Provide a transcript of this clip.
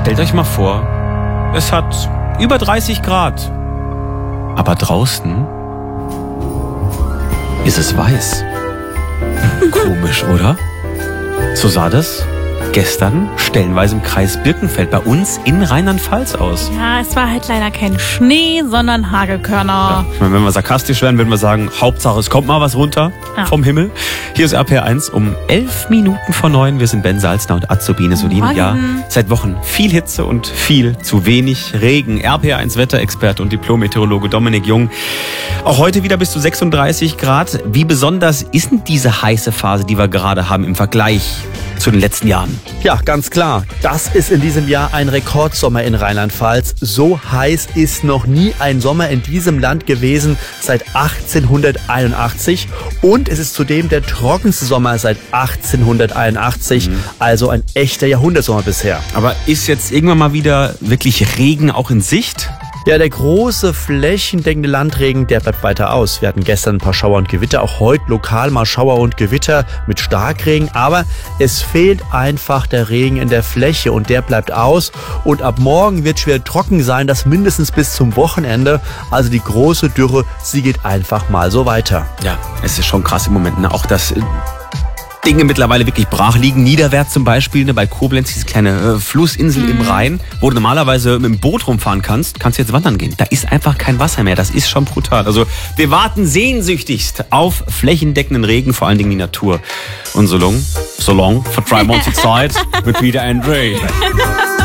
stellt euch mal vor, es hat über 30 Grad. Aber draußen ist es weiß. Komisch, oder? So sah das gestern stellenweise im Kreis Birkenfeld bei uns in Rheinland-Pfalz aus. Ja, es war halt leider kein Schnee, sondern Hagelkörner. Ja, ich meine, wenn wir sarkastisch wären, würden wir sagen, Hauptsache es kommt mal was runter vom Himmel. Hier ist RPR1 um 11 Minuten vor 9. Wir sind Ben Salzner und Azubine Solin. Ja, seit Wochen viel Hitze und viel zu wenig Regen. RPR1 Wetterexperte und Diplom-Meteorologe Dominik Jung. Auch heute wieder bis zu 36 Grad. Wie besonders ist denn diese heiße Phase, die wir gerade haben im Vergleich zu den letzten Jahren? Ja, ganz klar. Das ist in diesem Jahr ein Rekordsommer in Rheinland-Pfalz. So heiß ist noch nie ein Sommer in diesem Land gewesen seit 1881. Und es ist zudem der trockenste Sommer seit 1881. Also ein echter Jahrhundertsommer bisher. Aber ist jetzt irgendwann mal wieder wirklich Regen auch in Sicht? Ja, der große flächendeckende Landregen, der bleibt weiter aus. Wir hatten gestern ein paar Schauer und Gewitter, auch heute lokal mal Schauer und Gewitter mit Starkregen. Aber es fehlt einfach der Regen in der Fläche und der bleibt aus. Und ab morgen wird schwer trocken sein, das mindestens bis zum Wochenende. Also die große Dürre, sie geht einfach mal so weiter. Ja, es ist schon krass im Moment, ne? Auch das Dinge mittlerweile wirklich brach liegen. Niederwärts zum Beispiel, ne, bei Koblenz, diese kleine Flussinsel im Rhein, wo du normalerweise mit dem Boot rumfahren kannst du jetzt wandern gehen. Da ist einfach kein Wasser mehr. Das ist schon brutal. Also wir warten sehnsüchtigst auf flächendeckenden Regen, vor allen Dingen die Natur. Und so long for 3 months Zeit mit Peter Andre.